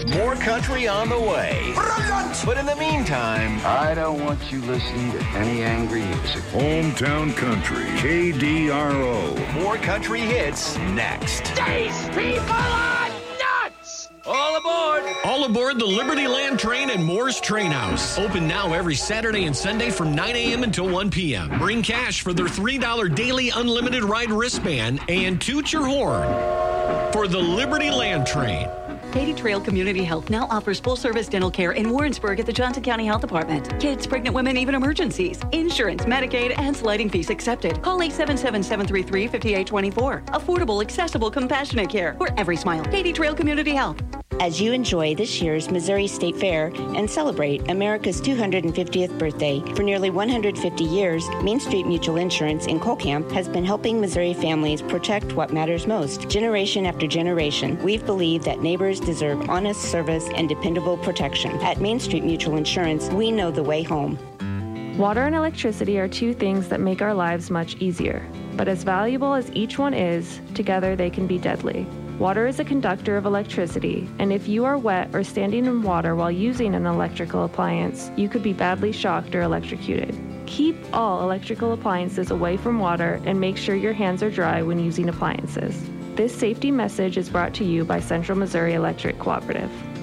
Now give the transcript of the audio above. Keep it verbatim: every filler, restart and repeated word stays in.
More country on the way. Brilliant! But in the meantime, I don't want you listening to any angry music. Hometown Country, K D R O. More country hits next. These people are nuts! All aboard! All aboard the Liberty Land Train and Moore's Train House. Open now every Saturday and Sunday from nine a.m. until one p.m. Bring cash for their three dollars daily unlimited ride wristband and toot your horn for the Liberty Land Train. Katy Trail Community Health now offers full-service dental care in Warrensburg at the Johnson County Health Department. Kids, pregnant women, even emergencies. Insurance, Medicaid, and sliding fees accepted. Call eight seven seven, seven three three, five eight two four. Affordable, accessible, compassionate care for every smile. Katy Trail Community Health. As you enjoy this year's Missouri State Fair and celebrate America's two hundred fiftieth birthday, for nearly one hundred fifty years, Main Street Mutual Insurance in Colcamp has been helping Missouri families protect what matters most. Generation after generation, we've believed that neighbors deserve honest service and dependable protection. At Main Street Mutual Insurance, we know the way home. Water and electricity are two things that make our lives much easier. But as valuable as each one is, together they can be deadly. Water is a conductor of electricity, and if you are wet or standing in water while using an electrical appliance, you could be badly shocked or electrocuted. Keep all electrical appliances away from water and make sure your hands are dry when using appliances. This safety message is brought to you by Central Missouri Electric Cooperative.